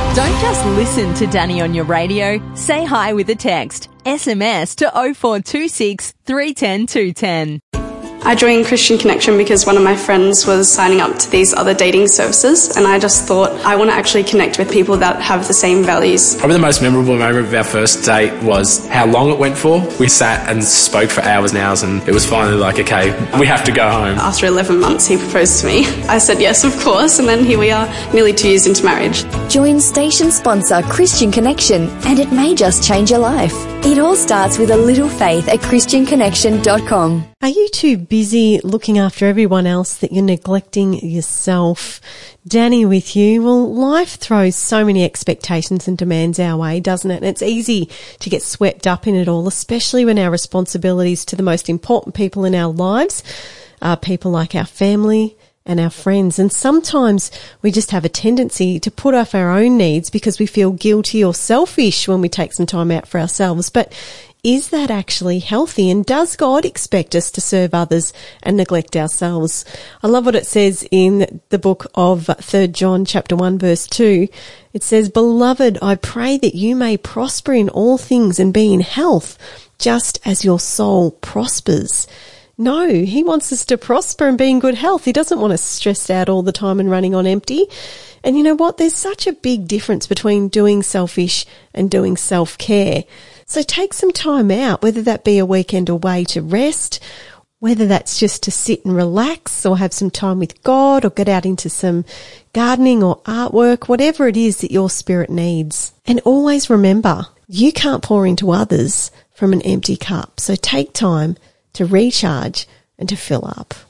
Don't just listen to Danny on your radio. Say hi with a text. SMS to 0426 310 210. I joined Christian Connection because one of my friends was signing up to these other dating services, and I just thought I want to actually connect with people that have the same values. Probably the most memorable moment of our first date was how long it went for. We sat and spoke for hours and hours, and it was finally like, okay, we have to go home. After 11 months, he proposed to me. I said yes, of course, and then here we are, nearly 2 years into marriage. Join station sponsor Christian Connection, and it may just change your life. It all starts with a little faith at christianconnection.com. Are you too busy looking after everyone else that you're neglecting yourself? Danny with you. Well, life throws so many expectations and demands our way, doesn't it? And it's easy to get swept up in it all, especially when our responsibilities to the most important people in our lives are people like our family and our friends. And sometimes we just have a tendency to put off our own needs because we feel guilty or selfish when we take some time out for ourselves. But is that actually healthy? And does God expect us to serve others and neglect ourselves? I love what it says in the book of 3 John chapter 1 verse 2. It says, "Beloved, I pray that you may prosper in all things and be in health, just as your soul prospers." No, he wants us to prosper and be in good health. He doesn't want us stressed out all the time and running on empty. And you know what? There's such a big difference between doing selfish and doing self-care. So take some time out, whether that be a weekend away to rest, whether that's just to sit and relax or have some time with God or get out into some gardening or artwork, whatever it is that your spirit needs. And always remember, you can't pour into others from an empty cup. So take time to recharge and to fill up.